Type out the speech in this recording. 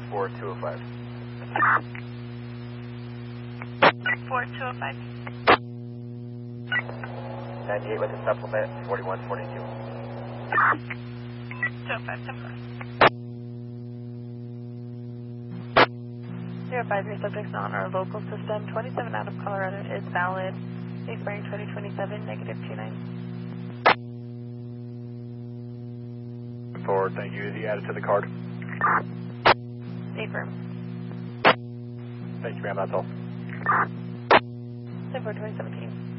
4205. 4205. 98 with a supplement, 4122. 205, 10-4. 053 subjects on our local system. 27 out of Colorado is valid. Expiring 2027, negative 29. Forward, thank you. Is he added to the card? Affirm. Thank you, ma'am. That's all. 10-4, 2017.